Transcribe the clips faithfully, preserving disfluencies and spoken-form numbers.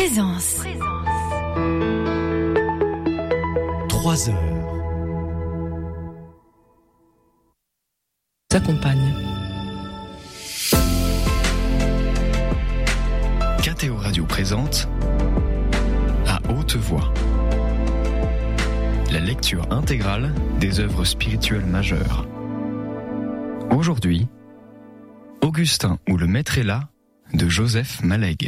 Présence. Trois heures. S'accompagne. K T O Radio présente À haute voix la lecture intégrale des œuvres spirituelles majeures. Aujourd'hui, Augustin ou le Maître est là de Joseph Maleg.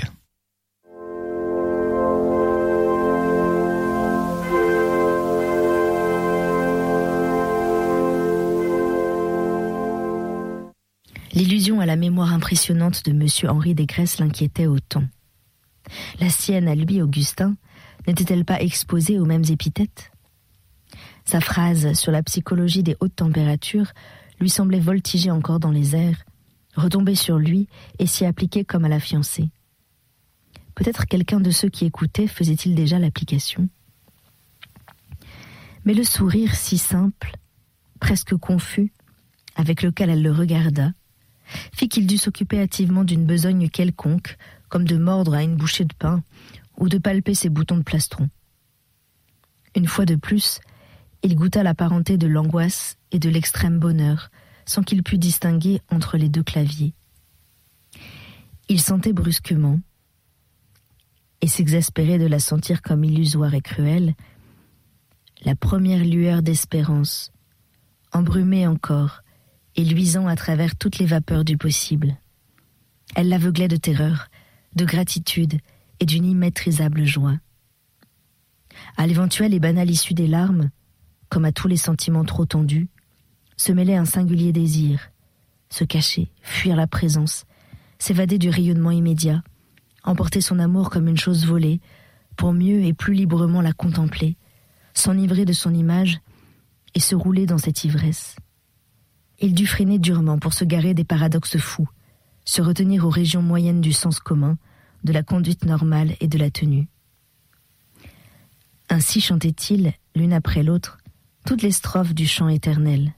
L'illusion à la mémoire impressionnante de Monsieur Henri Desgresses l'inquiétait autant. La sienne à lui, Augustin, n'était-elle pas exposée aux mêmes épithètes ? Sa phrase sur la psychologie des hautes températures lui semblait voltiger encore dans les airs, retomber sur lui et s'y appliquer comme à la fiancée. Peut-être quelqu'un de ceux qui écoutaient faisait-il déjà l'application. Mais le sourire si simple, presque confus, avec lequel elle le regarda, fit qu'il dut s'occuper hâtivement d'une besogne quelconque, comme de mordre à une bouchée de pain ou de palper ses boutons de plastron. Une fois de plus, il goûta la parenté de l'angoisse et de l'extrême bonheur, sans qu'il pût distinguer entre les deux claviers. Il sentait brusquement, et s'exaspérait de la sentir comme illusoire et cruelle, la première lueur d'espérance, embrumée encore, et luisant à travers toutes les vapeurs du possible. Elle l'aveuglait de terreur, de gratitude et d'une immaîtrisable joie. À l'éventuelle et banale issue des larmes, comme à tous les sentiments trop tendus, se mêlait un singulier désir, se cacher, fuir la présence, s'évader du rayonnement immédiat, emporter son amour comme une chose volée, pour mieux et plus librement la contempler, s'enivrer de son image et se rouler dans cette ivresse. Il dut freiner durement pour se garer des paradoxes fous, se retenir aux régions moyennes du sens commun, de la conduite normale et de la tenue. Ainsi chantait-il, l'une après l'autre, toutes les strophes du chant éternel.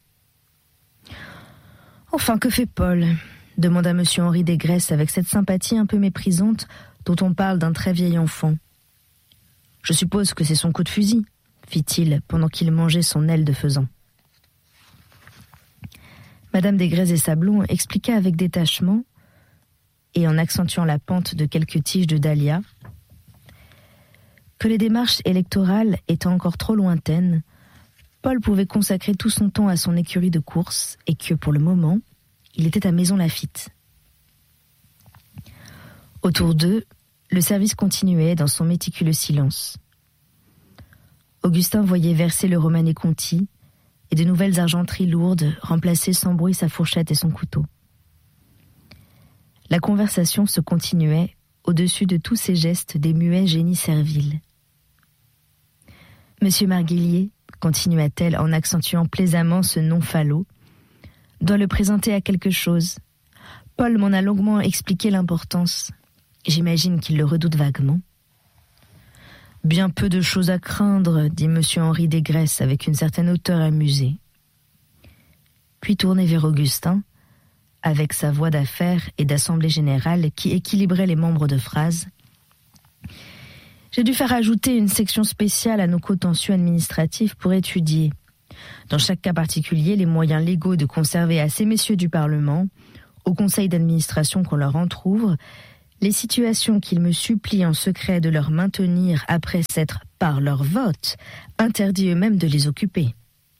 « Enfin, que fait Paul ?» demanda Monsieur Henri Desgresses avec cette sympathie un peu méprisante dont on parle d'un très vieil enfant. « Je suppose que c'est son coup de fusil », fit-il pendant qu'il mangeait son aile de faisan. Madame Desgresses et Sablon expliqua avec détachement, et en accentuant la pente de quelques tiges de dahlia, que les démarches électorales étant encore trop lointaines, Paul pouvait consacrer tout son temps à son écurie de course et que, pour le moment, il était à Maisons Laffitte. Autour d'eux, le service continuait dans son méticuleux silence. Augustin voyait verser le Romanée Conti et de nouvelles argenteries lourdes remplacer sans bruit sa fourchette et son couteau. La conversation se continuait au-dessus de tous ces gestes des muets génies serviles. « Monsieur Marguillier, continua-t-elle en accentuant plaisamment ce nom falot, doit le présenter à quelque chose. Paul m'en a longuement expliqué l'importance. J'imagine qu'il le redoute vaguement. » « Bien peu de choses à craindre, dit Monsieur Henri Desgresses avec une certaine hauteur amusée. Puis tourné vers Augustin, avec sa voix d'affaires et d'assemblée générale qui équilibrait les membres de phrase. « J'ai dû faire ajouter une section spéciale à nos contentieux administratifs pour étudier, dans chaque cas particulier, les moyens légaux de conserver à ces messieurs du Parlement, au conseil d'administration qu'on leur entrouvre, les situations qu'ils me supplient en secret de leur maintenir après s'être, par leur vote, interdit eux-mêmes de les occuper. »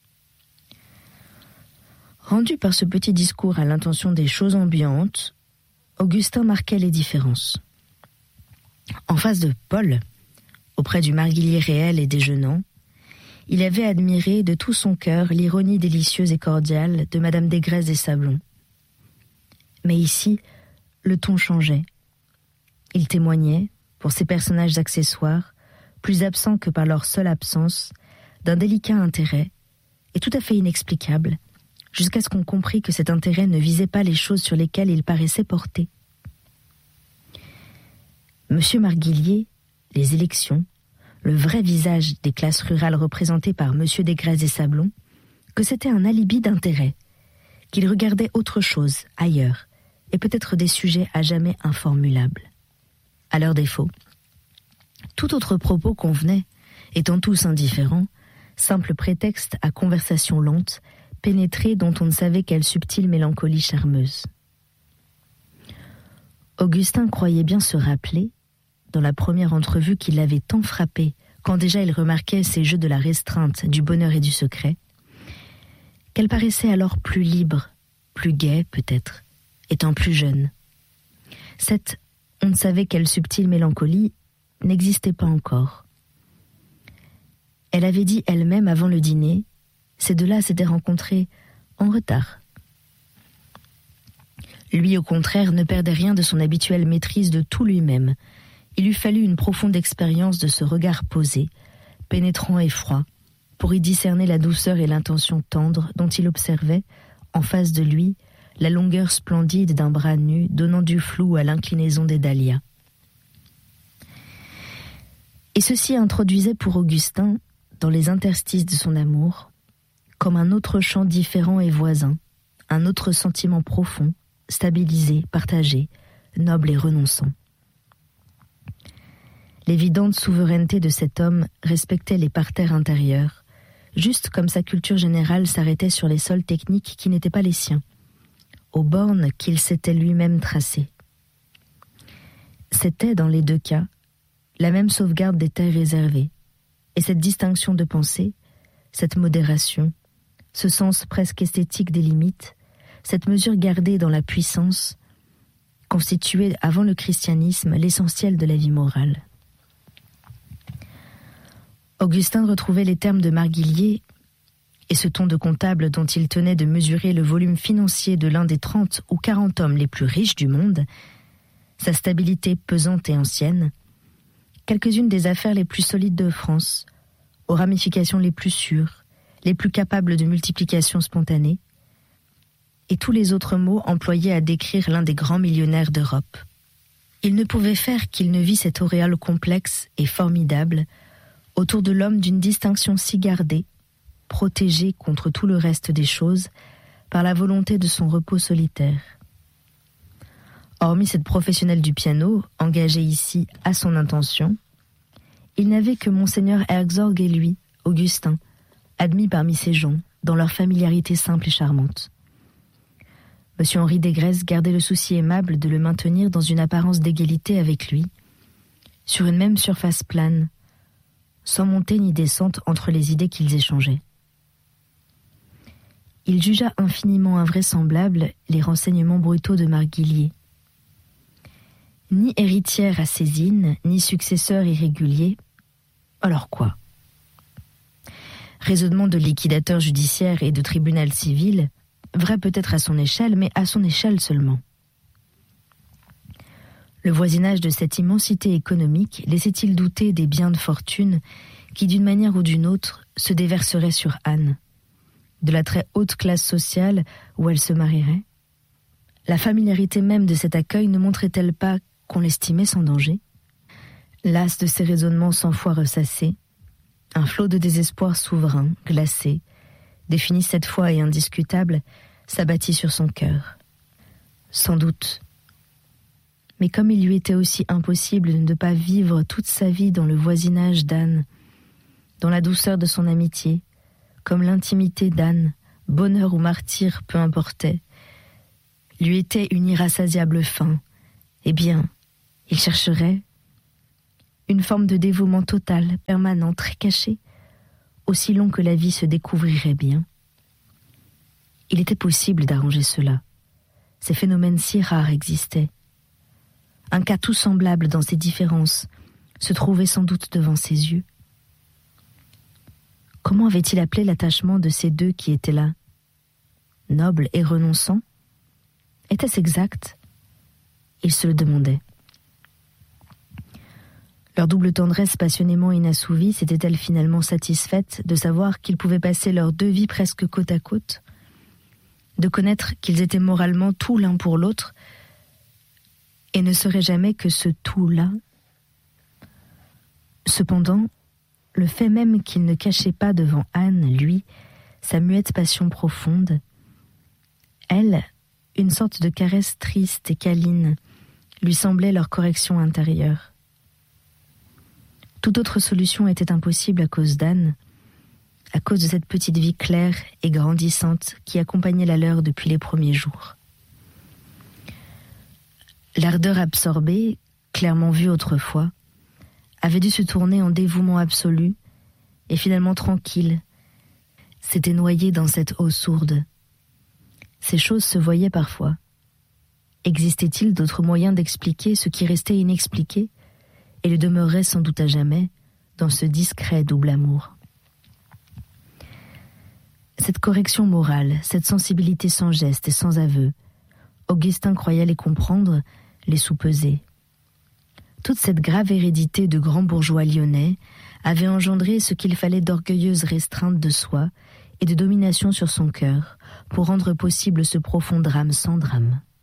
Rendu par ce petit discours à l'intention des choses ambiantes, Augustin marquait les différences. En face de Paul, auprès du Marguillier réel et déjeunant, il avait admiré de tout son cœur l'ironie délicieuse et cordiale de Madame Desgresses et Sablon. Mais ici, le ton changeait. Il témoignait, pour ces personnages accessoires, plus absents que par leur seule absence, d'un délicat intérêt, et tout à fait inexplicable, jusqu'à ce qu'on comprit que cet intérêt ne visait pas les choses sur lesquelles il paraissait porter. Monsieur Marguillier, les élections, le vrai visage des classes rurales représentées par Monsieur Desgresses et Sablon, que c'était un alibi d'intérêt, qu'il regardait autre chose, ailleurs, et peut-être des sujets à jamais informulables. À leur défaut, Tout autre propos convenait, étant tous indifférents, simple prétexte à conversation lente, pénétrée dont on ne savait quelle subtile mélancolie charmeuse. Augustin croyait bien se rappeler, dans la première entrevue qui l'avait tant frappé, quand déjà il remarquait ces jeux de la restreinte, du bonheur et du secret, qu'elle paraissait alors plus libre, plus gaie peut-être, étant plus jeune. Cette on ne savait quelle subtile mélancolie n'existait pas encore. Elle avait dit elle-même avant le dîner, ces deux-là s'étaient rencontrés en retard. Lui, au contraire, ne perdait rien de son habituelle maîtrise de tout lui-même. Il eût fallu une profonde expérience de ce regard posé, pénétrant et froid, pour y discerner la douceur et l'intention tendre dont il observait, en face de lui, la longueur splendide d'un bras nu donnant du flou à l'inclinaison des dahlias. Et ceci introduisait pour Augustin, dans les interstices de son amour, comme un autre chant différent et voisin, un autre sentiment profond, stabilisé, partagé, noble et renonçant. L'évidente souveraineté de cet homme respectait les parterres intérieurs, juste comme sa culture générale s'arrêtait sur les sols techniques qui n'étaient pas les siens, aux bornes qu'il s'était lui-même tracées. C'était, dans les deux cas, la même sauvegarde des terres réservées, et cette distinction de pensée, cette modération, ce sens presque esthétique des limites, cette mesure gardée dans la puissance, constituait avant le christianisme l'essentiel de la vie morale. Augustin retrouvait les termes de Marguillier et ce ton de comptable dont il tenait de mesurer le volume financier de l'un des trente ou quarante hommes les plus riches du monde, sa stabilité pesante et ancienne, quelques-unes des affaires les plus solides de France, aux ramifications les plus sûres, les plus capables de multiplication spontanée, et tous les autres mots employés à décrire l'un des grands millionnaires d'Europe. Il ne pouvait faire qu'il ne vit cette auréole complexe et formidable autour de l'homme d'une distinction si gardée, protégé contre tout le reste des choses par la volonté de son repos solitaire. Hormis cette professionnelle du piano, engagée ici à son intention, il n'avait que Monseigneur Herzog et lui, Augustin, admis parmi ces gens, dans leur familiarité simple et charmante. Monsieur Henri Desgresses gardait le souci aimable de le maintenir dans une apparence d'égalité avec lui, sur une même surface plane, sans montée ni descente entre les idées qu'ils échangeaient. Il jugea infiniment invraisemblables les renseignements brutaux de Marguillier. Ni héritière assaisine, ni successeur irrégulier, alors quoi? Raisonnement de liquidateur judiciaire et de tribunal civil, vrai peut-être à son échelle, mais à son échelle seulement. Le voisinage de cette immensité économique laissait-il douter des biens de fortune qui, d'une manière ou d'une autre, se déverseraient sur Anne, de la très haute classe sociale où elle se marierait? La familiarité même de cet accueil ne montrait-elle pas qu'on l'estimait sans danger? Las de ces raisonnements cent fois ressassés, un flot de désespoir souverain, glacé, défini cette fois et indiscutable, s'abattit sur son cœur. Sans doute. Mais comme il lui était aussi impossible de ne pas vivre toute sa vie dans le voisinage d'Anne, dans la douceur de son amitié, comme l'intimité d'Anne, bonheur ou martyr, peu importait, lui était une irrassasiable faim, eh bien, il chercherait une forme de dévouement total, permanent, très caché, aussi long que la vie se découvrirait bien. Il était possible d'arranger cela. Ces phénomènes si rares existaient. Un cas tout semblable dans ses différences se trouvait sans doute devant ses yeux. Comment avait-il appelé l'attachement de ces deux qui étaient là? Noble et renonçant? Était-ce exact? Il se le demandait. Leur double tendresse passionnément inassouvie s'était-elle finalement satisfaite de savoir qu'ils pouvaient passer leurs deux vies presque côte à côte, de connaître qu'ils étaient moralement tout l'un pour l'autre et ne seraient jamais que ce tout-là? Cependant, le fait même qu'il ne cachait pas devant Anne, lui, sa muette passion profonde, elle, une sorte de caresse triste et câline, lui semblait leur correction intérieure. Toute autre solution était impossible à cause d'Anne, à cause de cette petite vie claire et grandissante qui accompagnait la leur depuis les premiers jours. L'ardeur absorbée, clairement vue autrefois, avait dû se tourner en dévouement absolu et finalement tranquille, s'était noyée dans cette eau sourde. Ces choses se voyaient parfois. Existait-il d'autres moyens d'expliquer ce qui restait inexpliqué et le demeurerait sans doute à jamais dans ce discret double amour? Cette correction morale, cette sensibilité sans geste et sans aveu, Augustin croyait les comprendre, les sous-peser. Toute cette grave hérédité de grands bourgeois lyonnais avait engendré ce qu'il fallait d'orgueilleuse restreinte de soi et de domination sur son cœur pour rendre possible ce profond drame sans drame.